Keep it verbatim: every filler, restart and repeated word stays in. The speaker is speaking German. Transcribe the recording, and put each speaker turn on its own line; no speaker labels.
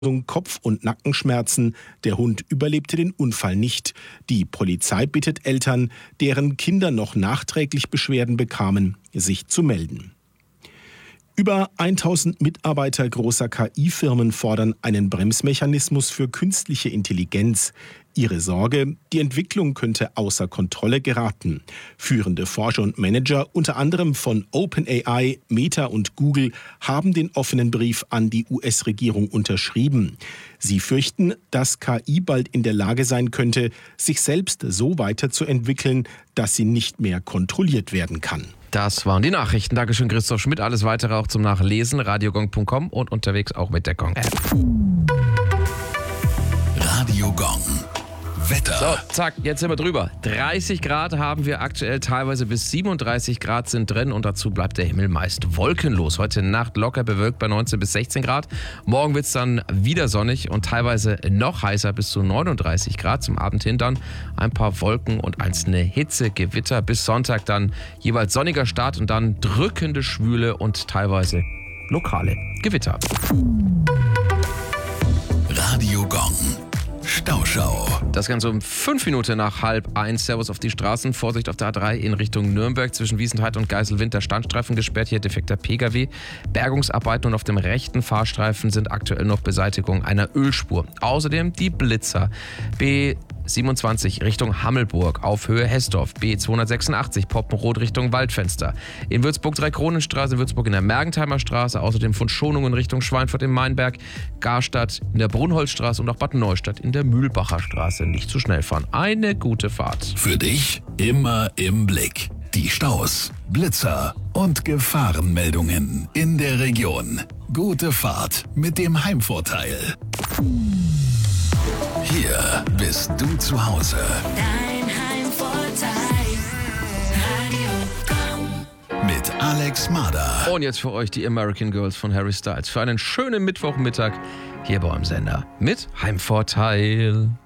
Kopf- und Nackenschmerzen. Der Hund überlebte den Unfall nicht. Die Polizei bittet Eltern, deren Kinder noch nachträglich Beschwerden bekamen, sich zu melden. Über tausend Mitarbeiter großer K I-Firmen fordern einen Bremsmechanismus für künstliche Intelligenz. Ihre Sorge, die Entwicklung könnte außer Kontrolle geraten. Führende Forscher und Manager, unter anderem von OpenAI, Meta und Google, haben den offenen Brief an die U S-Regierung unterschrieben. Sie fürchten, dass K I bald in der Lage sein könnte, sich selbst so weiterzuentwickeln, dass sie nicht mehr kontrolliert werden kann.
Das waren die Nachrichten. Dankeschön, Christoph Schmidt. Alles weitere auch zum Nachlesen, radiogong punkt com und unterwegs auch mit der Gong-App.
Radio Gong. Wetter.
So, zack, jetzt sind wir drüber. dreißig Grad haben wir aktuell, teilweise bis siebenunddreißig Grad sind drin und dazu bleibt der Himmel meist wolkenlos. Heute Nacht locker bewölkt bei neunzehn bis sechzehn Grad. Morgen wird es dann wieder sonnig und teilweise noch heißer bis zu neununddreißig Grad. Zum Abend hin dann ein paar Wolken und einzelne Hitzegewitter. Bis Sonntag dann jeweils sonniger Start und dann drückende Schwüle und teilweise lokale Gewitter.
Radio Gong. Stauschau.
Das Ganze um fünf Minuten nach halb eins. Servus auf die Straßen. Vorsicht auf der A drei in Richtung Nürnberg. Zwischen Wiesenthal und Geiselwind der Standstreifen gesperrt. Hier defekter Pkw. Bergungsarbeiten und auf dem rechten Fahrstreifen sind aktuell noch Beseitigung einer Ölspur. Außerdem die Blitzer. B siebenundzwanzig Richtung Hammelburg auf Höhe Hessdorf, B zweihundertsechsundachtzig Poppenrot Richtung Waldfenster. In Würzburg Dreikronenstraße, in Würzburg in der Mergentheimer Straße, außerdem von Schonungen Richtung Schweinfurt im Mainberg, Garstadt in der Brunholzstraße und auch Bad Neustadt in der Mühlbacher Straße. Nicht zu schnell fahren. Eine gute Fahrt.
Für dich immer im Blick. Die Staus, Blitzer und Gefahrenmeldungen in der Region. Gute Fahrt mit dem Heimvorteil. Hier bist du zu Hause.
Dein Heimvorteil. Radio Gong.
Mit Alex Mader.
Und jetzt für euch die American Girls von Harry Styles. Für einen schönen Mittwochmittag hier beim Sender mit Heimvorteil.